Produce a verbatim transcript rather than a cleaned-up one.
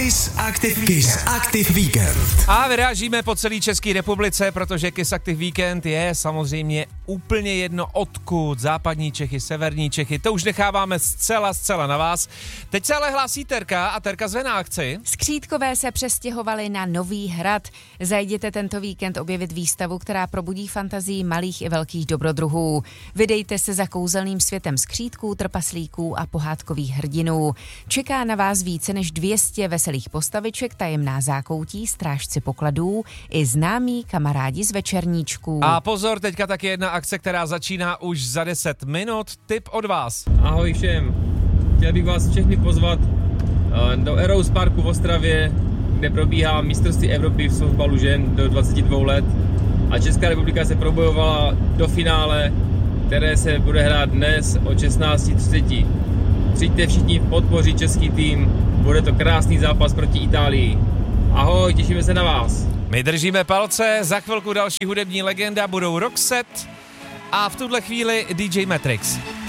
Kiss Active, Kiss Active Weekend. A vyrážíme po celé České republice, protože Kiss Active Weekend je samozřejmě úplně jedno odkud. Západní Čechy, severní Čechy, to už necháváme zcela, zcela na vás. Teď se ale hlásí Terka a Terka zve na akci. Skřítkové se přestěhovali na Nový Hrad. Zajděte tento víkend objevit výstavu, která probudí fantazii malých i velkých dobrodruhů. Vydejte se za kouzelným světem skřítků, trpaslíků a pohádkových hrdinů. Čeká na vás více než dvě stě veselých postaviček, tajemná zákoutí, strážci pokladů i známí kamarádi z večerníčků. A pozor, teďka taky jedna akce, která začíná už za deset minut. Tip od vás. Ahoj všem. Chtěl bych vás všechny pozvat do Eros Parku v Ostravě, kde probíhá mistrovství Evropy v softballu žen do dvaceti dvou let. A Česká republika se probojovala do finále, které se bude hrát dnes od šestnáct třicet. Přijďte všichni podpořit český tým, bude to krásný zápas proti Itálii. Ahoj, těšíme se na vás. My držíme palce, za chvilku další hudební legenda budou Roxette a v tuhle chvíli D J Matrix.